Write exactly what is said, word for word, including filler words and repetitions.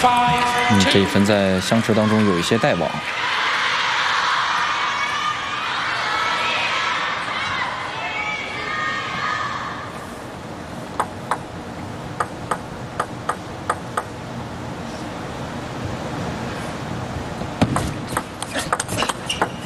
嗯，这一分在相持当中有一些带网。